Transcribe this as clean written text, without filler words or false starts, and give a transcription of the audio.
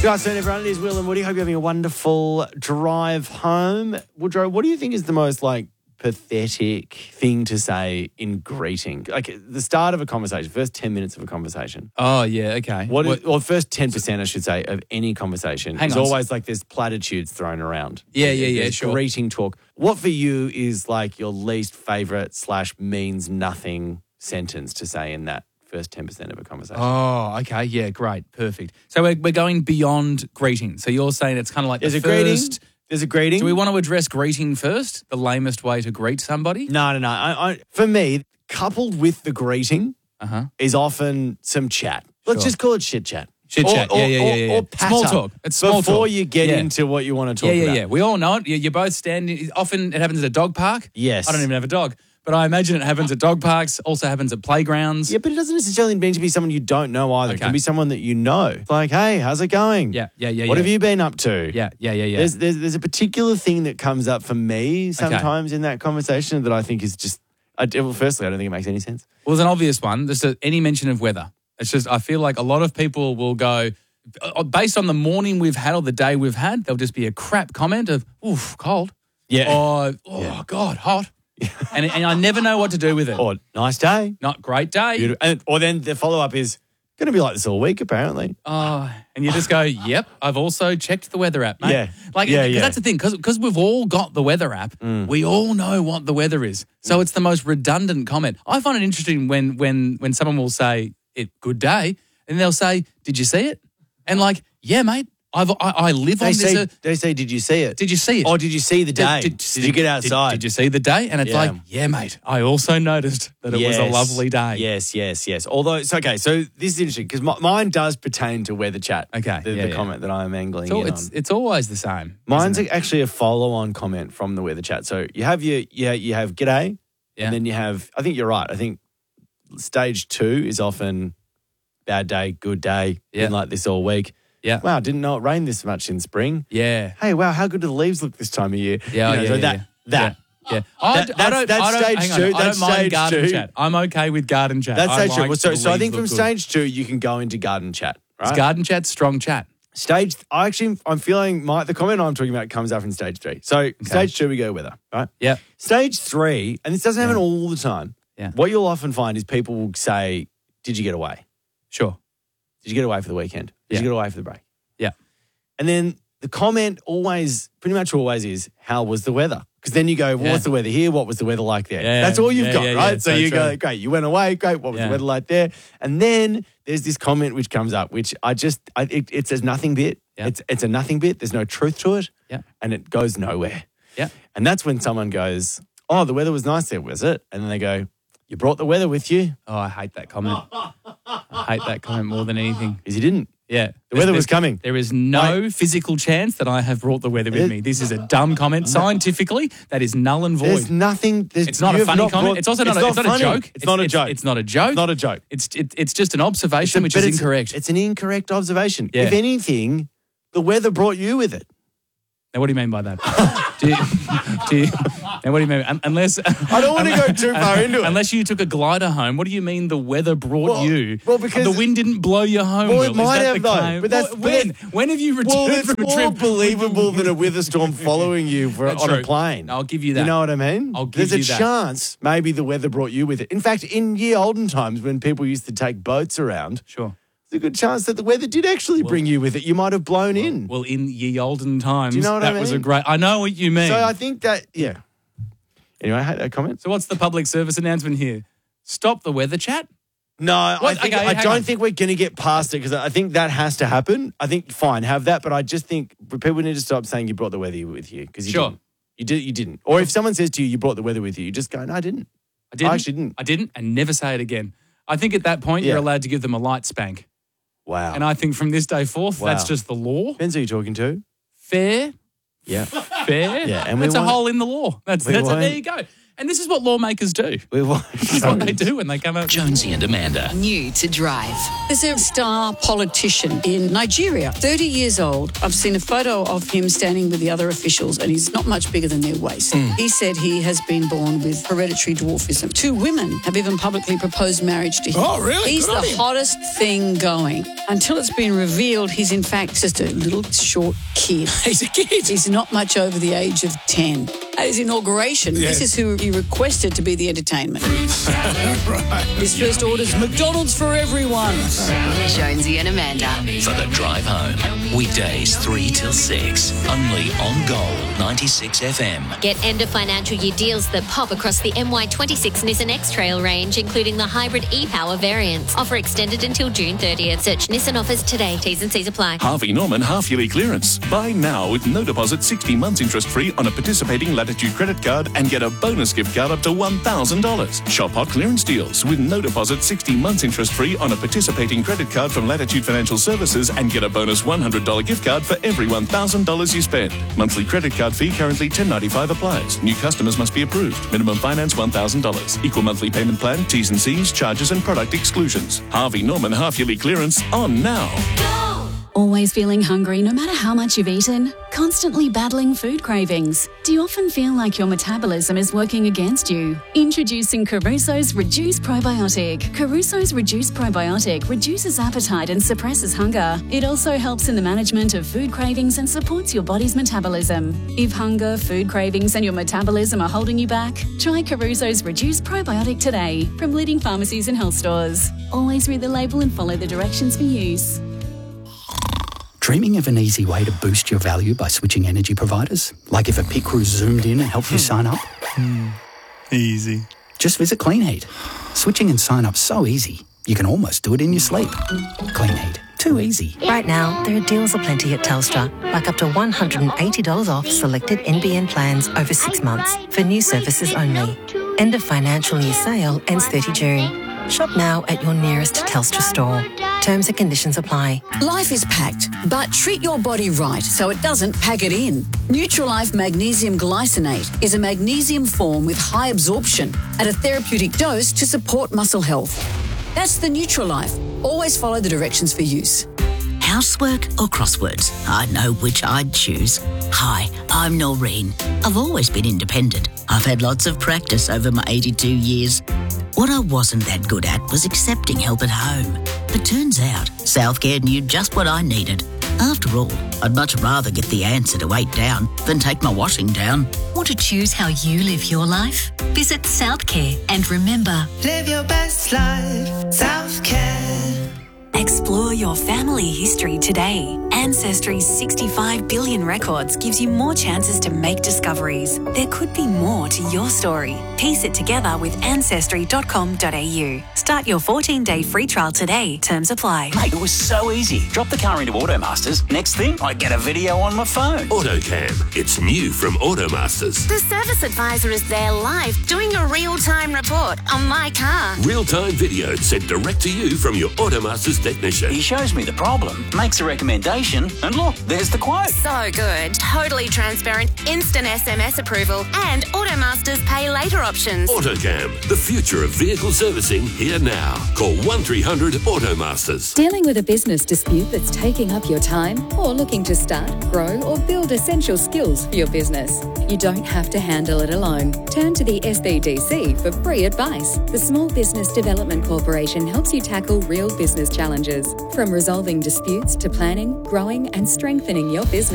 Good afternoon, everyone. It is Will and Woody. Hope you're having a wonderful drive home. Woodrow, what do you think is the most, pathetic thing to say in greeting? Like, the start of a conversation, first 10 minutes of a conversation. Oh, yeah, okay. First 10%, I should say, of any conversation. There's always, there's platitudes thrown around. Yeah, sure. Greeting talk. What for you is, your least favourite / means nothing sentence to say in that first 10% of a conversation? Oh, okay. Yeah, great. Perfect. So we're going beyond greeting. So you're saying it's kind of like There's a greeting. There's a greeting. Do we want to address greeting first? The lamest way to greet somebody? No. For me, coupled with the greeting is often some chat. Let's just call it shit chat. Chit chat, yeah. Or patter small talk. It's small talk. Before you get into what you want to talk about. Yeah. We all know it. You're both standing. Often it happens at a dog park. Yes. I don't even have a dog. But I imagine it happens at dog parks, also happens at playgrounds. Yeah, but it doesn't necessarily mean to be someone you don't know either. Okay. It can be someone that you know. It's like, hey, how's it going? Yeah. What have you been up to? Yeah. There's a particular thing that comes up for me sometimes in that conversation that I think is just, firstly, I don't think it makes any sense. Well, there's an obvious one. There's any mention of weather. It's just, I feel like a lot of people will go, based on the morning we've had or the day we've had, there'll just be a crap comment of, oof, cold. Yeah. Or, God, hot. And I never know what to do with it. Or nice day. Not great day. Beautiful. Or then the follow-up is going to be like this all week, apparently. Oh, and you just go, yep, I've also checked the weather app, mate. Yeah. That's the thing, because we've all got the weather app, we all know what the weather is. So it's the most redundant comment. I find it interesting when someone will say, good day, and they'll say, did you see it? And yeah, mate. I live on this. They say, did you see it? Did you see it? Or did you see the day? Did you get outside? Did you see the day? And it's yeah, mate. I also noticed that it was a lovely day. Yes. Although, so this is interesting because mine does pertain to weather chat. Okay. The comment that I'm angling in on. It's always the same. Mine's actually a follow-on comment from the weather chat. So you have you have g'day, and then you have, I think you're right. I think stage 2 is often bad day, good day, been like this all week. Yeah. Wow, didn't know it rained this much in spring. Yeah. Hey, wow, how good do the leaves look this time of year? Yeah. That's stage 2. I don't mind garden chat. I'm okay with garden chat. That's stage 2. So I think from stage 2 you can go into garden chat. Right? It's garden chat, strong chat. I'm feeling the comment I'm talking about comes up in stage 3. So stage 2 we go weather, right? Yeah. Stage 3, and this doesn't happen all the time. Yeah. What you'll often find is people will say, "Did you get away? Sure. Did you get away for the weekend? Did you get away for the break?" Yeah. And then the comment pretty much always is, "How was the weather?" Because then you go, well, what's the weather here? What was the weather like there? Yeah. That's all you've got, right? Yeah, so you go, great, you went away, great. What was the weather like there? And then there's this comment which comes up, which it says nothing bit. Yeah. It's a nothing bit. There's no truth to it. Yeah. And it goes nowhere. Yeah. And that's when someone goes, "Oh, the weather was nice there, was it?" And then they go, "You brought the weather with you." Oh, I hate that comment. I hate that comment more than anything. Because you didn't. Yeah. The weather was coming. There is no physical chance that I have brought the weather with me. This is a dumb comment. Scientifically, that is null and void. There's nothing. It's not a funny comment. It's also not a joke. It's not a joke. It's not a joke. It's not a joke. It's just an observation which is incorrect. It's an incorrect observation. Yeah. If anything, the weather brought you with it. Now, what do you mean by that? Now, what do you mean? Unless I don't want to go too far into it. Unless you took a glider home, what do you mean the weather brought you? Well, because the wind didn't blow you home. Well, it might have though. But when have you returned from a trip? Well, it's more believable than a weather storm following you on a plane. I'll give you that. You know what I mean? I'll give you that. There's a chance maybe the weather brought you with it. In fact, in ye olden times when people used to take boats around, sure, there's a good chance that the weather did actually bring you with it. You might have blown in. Well, in ye olden times, do you know what I mean? That was a great. I know what you mean. So I think that, yeah. Anyway, I hate that comment. So what's the public service announcement here? Stop the weather chat? No, I don't think we're going to get past it because I think that has to happen. I think, fine, have that. But I just think people need to stop saying you brought the weather with you because you didn't. You didn't. Or if someone says to you, you brought the weather with you, you just go, no, I didn't. I actually didn't. I didn't, and never say it again. I think at that point, you're allowed to give them a light spank. Wow. And I think from this day forth, that's just the law. Depends who you're talking to. Fair. Yeah. Fair. Yeah. And that's a hole in the law. That's it. There you go. And this is what lawmakers do. This is what they do when they come out. Jonesy and Amanda. New to Drive. There's a star politician in Nigeria, 30 years old. I've seen a photo of him standing with the other officials, and he's not much bigger than their waist. He said he has been born with hereditary dwarfism. 2 women have even publicly proposed marriage to him. Oh, really? He's Good on the him. hottest thing going. Until it's been revealed, he's in fact just a little short kid. He's a kid. He's not much over the age of 10. At his inauguration, this is who he requested to be the entertainment. Right. His first order's McDonald's for everyone. Jonesy and Amanda. For the drive home. Weekdays 3 till 6. Only on Gold 96 FM. Get end of financial year deals that pop across the MY26 Nissan X-Trail range, including the hybrid e-Power variants. Offer extended until June 30th. Search Nissan offers today. T's and C's apply. Harvey Norman half-yearly clearance. Buy now with no deposit, 60 months interest-free on a participating Latitude credit card and get a bonus gift card up to $1,000. Shop hot clearance deals with no deposit, 60 months interest-free on a participating credit card from Latitude Financial Services and get a bonus $100 gift card for every $1,000 you spend. Monthly credit card fee currently $10.95 applies. New customers must be approved. Minimum finance $1,000. Equal monthly payment plan, T's and C's, charges and product exclusions. Harvey Norman half-yearly clearance on now. Always feeling hungry no matter how much you've eaten? Constantly battling food cravings? Do you often feel like your metabolism is working against you? Introducing Caruso's Reduce Probiotic. Caruso's Reduce Probiotic reduces appetite and suppresses hunger. It also helps in the management of food cravings and supports your body's metabolism. If hunger, food cravings and your metabolism are holding you back, try Caruso's Reduce Probiotic today from leading pharmacies and health stores. Always read the label and follow the directions for use. Dreaming of an easy way to boost your value by switching energy providers? Like if a pit crew zoomed in and helped you sign up? Easy. Just visit Clean Heat. Switching and sign up so easy, you can almost do it in your sleep. Clean Heat. Too easy. Right now, there are deals aplenty at Telstra, like up to $180 off selected NBN plans over 6 months for new services only. End of financial year sale ends 30 June. Shop now at your nearest Telstra store. Terms and conditions apply. Life is packed, but treat your body right so it doesn't pack it in. Nutrilife Magnesium Glycinate is a magnesium form with high absorption at a therapeutic dose to support muscle health. That's the Nutrilife. Always follow the directions for use. Housework or crosswords? I know which I'd choose. Hi, I'm Noreen. I've always been independent. I've had lots of practice over my 82 years. What I wasn't that good at was accepting help at home. But turns out, Southcare knew just what I needed. After all, I'd much rather get the answer to 8 down than take my washing down. Want to choose how you live your life? Visit Southcare and remember, live your best life, Southcare. Explore your family history today. Ancestry's 65 billion records gives you more chances to make discoveries. There could be more to your story. Piece it together with ancestry.com.au. Start your 14-day free trial today. Terms apply. Mate, it was so easy. Drop the car into Automasters. Next thing, I get a video on my phone. AutoCam. It's new from Automasters. The service advisor is there live doing a real-time report on my car. Real-time video sent direct to you from your Automasters technician. He shows me the problem, makes a recommendation, and look, there's the quote. So good. Totally transparent, instant SMS approval, and Automasters pay later options. AutoCam, the future of vehicle servicing here now. Call 1300 Automasters. Dealing with a business dispute that's taking up your time, or looking to start, grow, or build essential skills for your business? You don't have to handle it alone. Turn to the SBDC for free advice. The Small Business Development Corporation helps you tackle real business challenges, from resolving disputes to planning, growing, and strengthening your business.